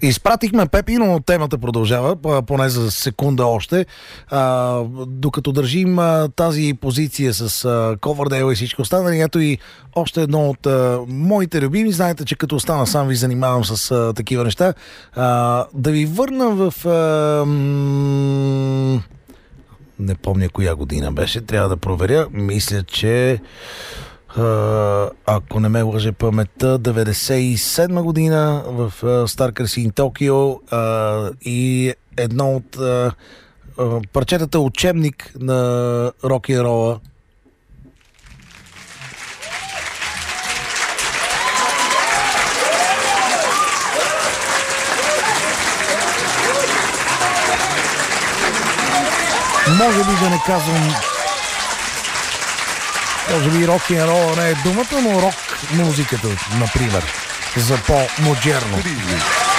Изпратихме Пепи, но темата продължава, поне за секунда още. Докато държим тази позиция с Coverdale и всичко останали, ето и още едно от моите любими. Знаете, че като остана сам ви занимавам с такива неща. Да ви върна в... не помня коя година беше, трябва да проверя. Мисля, че ако не ме лъже паметта, 97 година в Star Casino Токио и едно от парчетата учебник на рок-н-рола. Може би да не казвам, може би рок-н-рол не е думата, но рок музиката, например, за по-модерно.